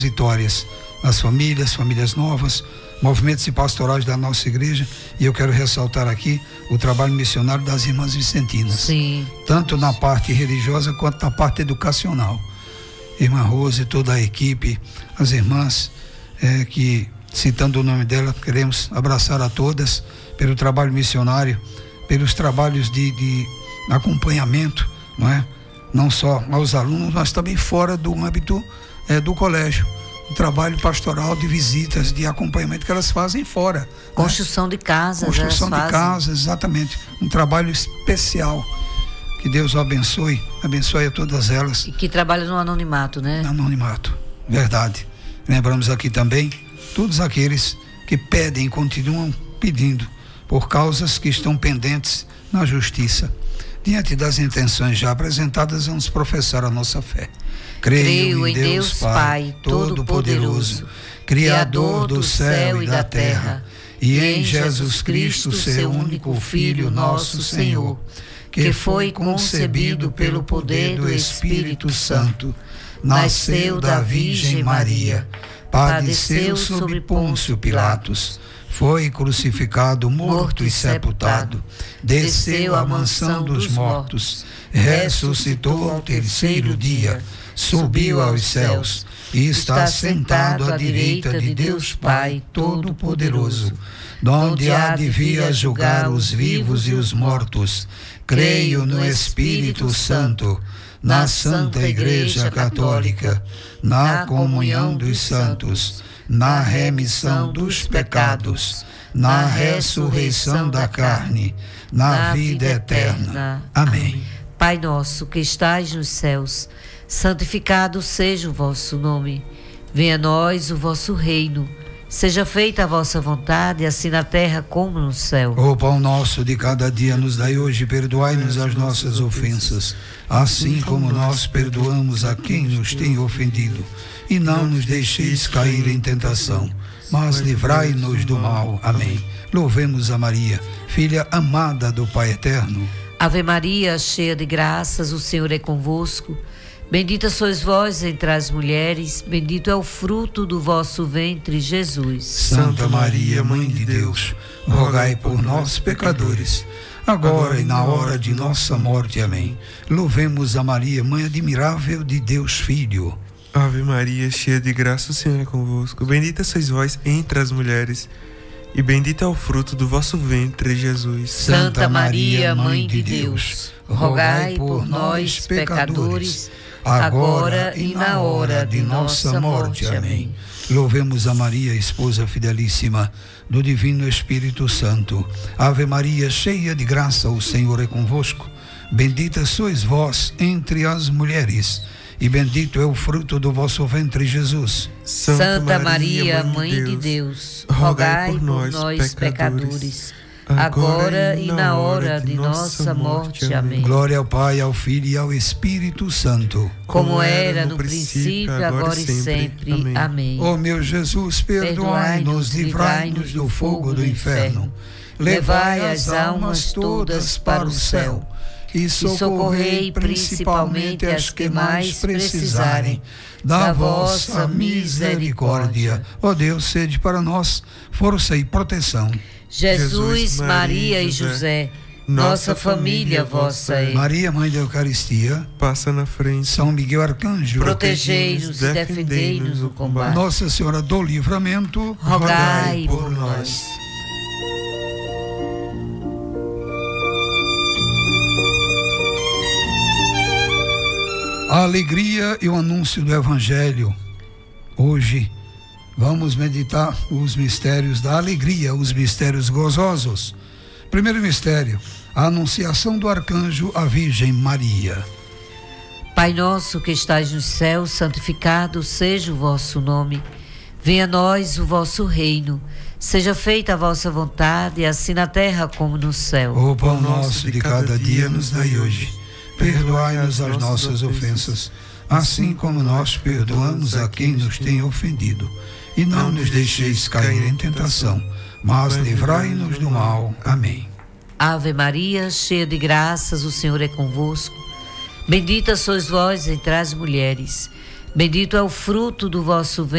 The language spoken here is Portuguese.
vitórias nas famílias novas, movimentos e pastorais da nossa igreja. E eu quero ressaltar aqui o trabalho missionário das irmãs vicentinas. Sim. Tanto na parte religiosa quanto na parte educacional. Irmã Rose, toda a equipe, as irmãs que, citando o nome dela, queremos abraçar a todas pelo trabalho missionário, pelos trabalhos de acompanhamento, não é? Não só aos alunos, mas também fora do âmbito do colégio. O trabalho pastoral de visitas, de acompanhamento que elas fazem fora. Construção de casas. Construção de casas, exatamente. Um trabalho especial. Que Deus abençoe a todas elas. E que trabalham no anonimato, né? No anonimato, verdade. Lembramos aqui também todos aqueles que pedem, continuam pedindo, por causas que estão pendentes na justiça. Diante das intenções já apresentadas, vamos professar a nossa fé. Creio em Deus Pai, Todo-Poderoso, Criador do céu e da terra, e em Jesus Cristo, seu único Filho, nosso Senhor, que foi concebido pelo poder do Espírito Santo, nasceu da Virgem Maria, padeceu sob Pôncio Pilatos, foi crucificado, morto e sepultado, desceu à mansão dos mortos, ressuscitou ao terceiro dia, subiu aos céus e está sentado à direita de Deus Pai Todo-Poderoso, donde há de vir a julgar os vivos e os mortos. Creio no Espírito Santo, na Santa Igreja Católica, na comunhão dos santos, na remissão dos pecados, na ressurreição da carne, na vida eterna. Amém. Pai nosso que estais nos céus, santificado seja o vosso nome. Venha a nós o vosso reino. Seja feita a vossa vontade, assim na terra como no céu. O pão nosso de cada dia nos dai hoje, perdoai-nos as nossas ofensas, assim como nós perdoamos a quem nos tem ofendido. E não nos deixeis cair em tentação, mas livrai-nos do mal. Amém. Louvemos a Maria, filha amada do Pai Eterno. Ave Maria, cheia de graças, o Senhor é convosco. Bendita sois vós entre as mulheres, bendito é o fruto do vosso ventre, Jesus. Santa Maria, Mãe de Deus, rogai por nós, pecadores, agora e na hora de nossa morte. Amém. Louvemos a Maria, Mãe admirável de Deus Filho. Ave Maria, cheia de graça, o Senhor é convosco. Bendita sois vós entre as mulheres, e bendito é o fruto do vosso ventre, Jesus. Santa Maria, Mãe de Deus, rogai por nós, pecadores, agora e na hora de nossa morte. Amém. Louvemos a Maria, esposa fidelíssima do Divino Espírito Santo. Ave Maria, cheia de graça, o Senhor é convosco. Bendita sois vós entre as mulheres, e bendito é o fruto do vosso ventre, Jesus. Santa Maria, Mãe de Deus, rogai por nós, pecadores, agora e na hora de nossa morte. Amém. Glória ao Pai, ao Filho e ao Espírito Santo, como era no princípio, agora e sempre. Amém. Ó meu Jesus, perdoai-nos, livrai-nos do fogo do inferno, levai as almas todas para o céu e socorrei principalmente as que mais precisarem da vossa misericórdia. Ó Deus, sede para nós força e proteção. Jesus, Maria e José, nossa família vossa é. Maria, Mãe da Eucaristia, passa na frente. São Miguel Arcanjo, protegei-nos e defendei-nos no combate. Nossa Senhora do Livramento, rogai por nós. A alegria e o anúncio do Evangelho. Hoje vamos meditar os mistérios da alegria, os mistérios gozosos. Primeiro mistério, a anunciação do arcanjo à Virgem Maria. Pai nosso que estais nos céus, santificado seja o vosso nome. Venha a nós o vosso reino. Seja feita a vossa vontade, assim na terra como no céu. O pão nosso de cada dia nos dai hoje. Perdoai-nos as nossas ofensas, assim como nós perdoamos a quem nos tem ofendido. E não nos deixeis cair em tentação, mas livrai-nos do mal. Amém. Ave Maria, cheia de graças, o Senhor é convosco. Bendita sois vós entre as mulheres, Bendito é o fruto do vosso ventre,